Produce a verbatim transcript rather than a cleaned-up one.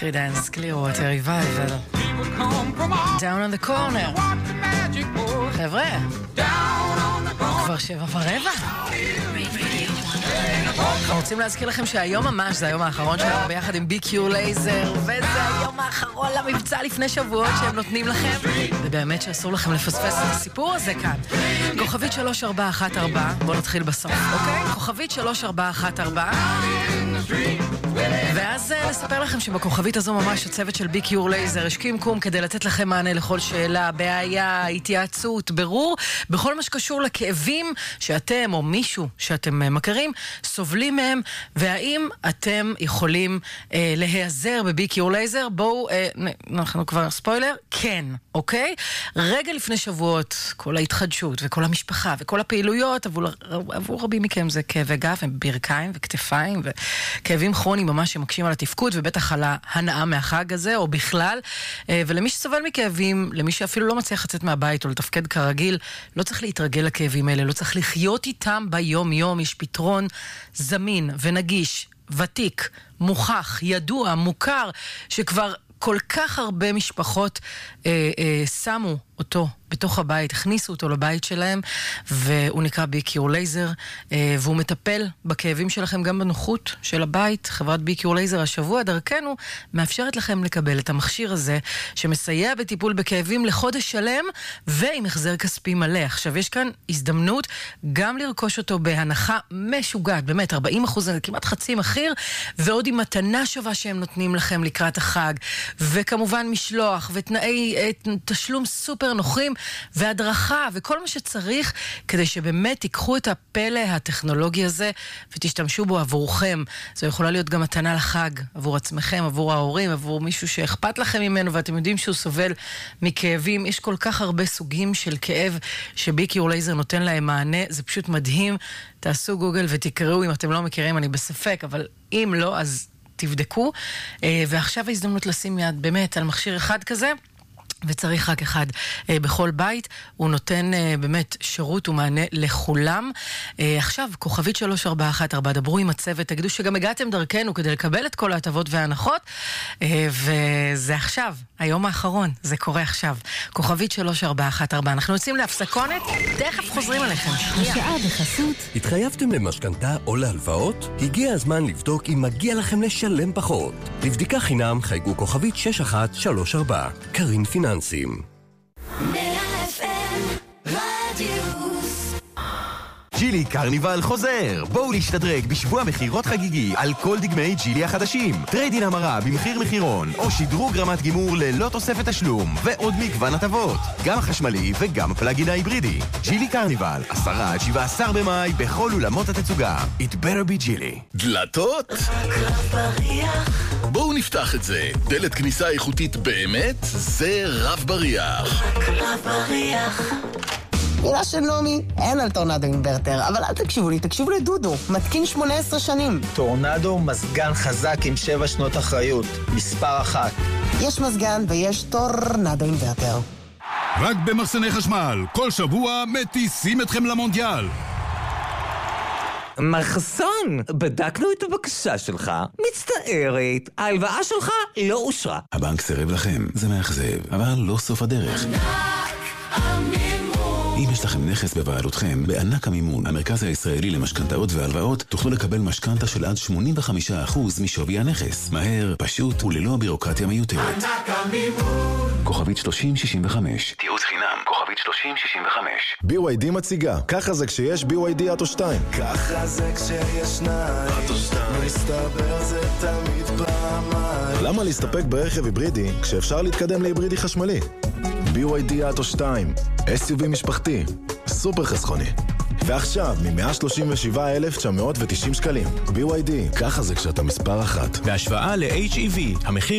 Creedence Clearwater Revival. Down on the corner. חבר'ה, כבר שבע ורבע. אנחנו רוצים להזכיר לכם שהיום ממש זה היום האחרון שלנו ביחד עם בי קיו לייזר, וזה היום האחרון למבצע לפני שבועות שהם נותנים לכם, ובאמת שאסור לכם לפספס את הסיפור הזה כאן. כוכבית שלוש ארבע אחת ארבע, בואו נתחיל בסוף, אוקיי? כוכבית שלוש ארבע אחת ארבע, ואז נספר לכם שבכוכבית הזו ממש הצוות של בי קיו לייזר השכים קום כדי לתת לכם מענה לכל שאלה, בעיה, התייעצות, ברור, בכל מה שקשור לכאבים שאתם או מישהו שאתם מכירים סובלים מהם, והאם אתם יכולים אה, להיעזר בבי קיו לייזר. בואו, אה, אנחנו כבר ספוילר, כן, אוקיי? רגע לפני שבועות, כל ההתחדשות וכל המשפחה וכל הפעילויות, עבור, עבור רבים מכם זה כאבי גב וברכיים וכתפיים וכאבים כרוניים ממש שמקשים על התפקוד ובטח על ההנאה מהחג הזה או בכלל, אה, ולמי שסובל מכאבים, למי שאפילו לא מצליח לצאת מהבית או לתפקד כרגיל, לא צריך להתרגל לכאבים האלה, לא צריך לחיות איתם ביום יום, יש פתרון זמין ונגיש, ותיק, מוכח, ידוע, מוכר, שכבר כל כך הרבה משפחות אה, אה, שמו אותו בתוך הבית, הכניסו אותו לבית שלהם, והוא נקרא בי קיו לייזר, אה, והוא מטפל בכאבים שלכם גם בנוחות של הבית. חברת בי קיו לייזר השבוע דרכנו מאפשרת לכם לקבל את המכשיר הזה, שמסייע בטיפול בכאבים לחודש שלם, ועם החזר כספי מלא. עכשיו יש כאן הזדמנות גם לרכוש אותו בהנחה משוגעת, באמת ארבעים אחוז, כמעט חצי מחיר, ועוד עם מתנה שווה שהם נותנים לכם לקראת החג, וכמובן משלוח, ותנאי אה, תשלום סופר נוחים, והדרכה, וכל מה שצריך, כדי שבאמת תיקחו את הפלא הטכנולוגי הזה, ותשתמשו בו עבורכם. זו יכולה להיות גם מתנה לחג, עבור עצמכם, עבור ההורים, עבור מישהו שאכפת לכם ממנו, ואתם יודעים שהוא סובל מכאבים. יש כל כך הרבה סוגים של כאב, שבי קיו לייזר נותן להם מענה, זה פשוט מדהים. תעשו גוגל ותקראו, אם אתם לא מכירים, אני בספק, אבל אם לא, אז תבדקו. ועכשיו ההזדמנות לשים יד באמת על מכשיר אחד כזה, וצריך רק אחד אה, בכל בית. הוא נותן אה, באמת שירות ומענה לכולם. אה, עכשיו, כוכבית שלוש ארבע אחת ארבע, דברו עם הצוות, תגידו שגם הגעתם דרכנו כדי לקבל את כל ההטבות וההנחות, אה, וזה עכשיו, היום האחרון, זה קורה עכשיו. כוכבית שלוש ארבע אחת ארבע, אנחנו יוצאים להפסקונת, תכף חוזרים עליכם. השעה בחסות. התחייבתם למשכנתה או להלוואות? הגיע הזמן לבדוק אם מגיע לכם לשלם פחות. לבדיקה חינם חייגו כוכבית שש אחת שלוש ארבע. קרין פיננסים. ג'ילי קרניבל חוזר. בואו להשתדרג בשבוע מחירות חגיגי על כל דגמי ג'ילי החדשים. טריידין המרה במחיר מחירון, או שדרוג רמת גימור ללא תוספת תשלום, ועוד מגוון הטבות, גם החשמלי וגם הפלאגין ההיברידי. ג'ילי קרניבל, עשרה עד שבעה עשר במאי בכל אולמות התצוגה. It better be ג'ילי. דלתות? בואו נפתח את זה. דלת כניסה איכותית באמת, זה רב בריח. רב בריח. מילה של נומי, אין על טורנדו אינברטר, אבל אל תקשיבו לי, תקשיבו לדודו, מתקין שמונה עשרה שנים. טורנדו מזגן חזק עם שבע שנות אחריות, מספר אחת. יש מזגן ויש טורנדו אינברטר. רק במחסני חשמל, כל שבוע מטיסים אתכם למונדיאל. מחסן, בדקנו את הבקשה שלך, מצטערת, ההלוואה שלך לא אושרה. הבנק סירב לכם, זה מאכזב, אבל לא סוף הדרך. אם יש לכם נכס בבעלותכם, בענק המימון, המרכז הישראלי למשכנתאות והלוואות, תוכלו לקבל משכנתה של עד שמונים וחמישה אחוז משווי הנכס. מהר, פשוט וללא בירוקרטיה מיותרת. ענק המימון. כוכבית שלושים שישים וחמש. תיעוץ חינם, כוכבית שלושים שישים וחמש. בי וואי די מציגה. ככה זה כשיש בי וואי די אוטו שתיים. ככה זה כשיש שניים. אוטו שתיים. מסתבר זה תמיד פעמיים. למה להסתפק ברכב היברידי כשאפשר להתקדם להיברידי חשמלי? בי וואי די אוטו שתיים, אס יו וי משפחתי, סופר חסכוני. ועכשיו, מ-מאה שלושים ושבעה אלף תשע מאות ותשעים שקלים. בי וואי די, ככה זה כשאתה מספר אחת. בהשוואה ל-אייץ' אי וי, המחיר